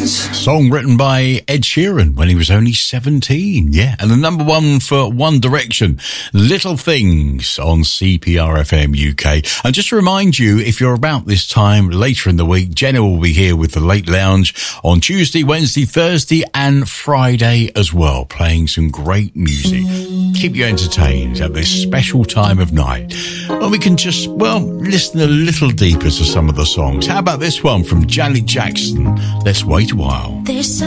Song written by Ed Sheeran when he was only 17. Yeah, and the number one for One Direction, Little Things on CPRFM UK. And just to remind you, if you're about this time later in the week, Jenna will be here with the Late Lounge on Tuesday, Wednesday, Thursday and Friday as well, playing some great music. Keep you entertained at this special time of night. Well, we can just, listen a little deeper to some of the songs. How about this one from Janet Jackson? Let's wait a while. There's